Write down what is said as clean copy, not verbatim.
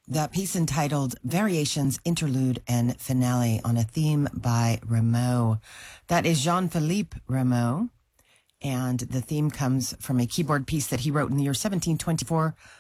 That piece entitled Variations, Interlude, and Finale on a Theme by Rameau. That is Jean-Philippe Rameau, and the theme comes from a keyboard piece that he wrote in the year 1724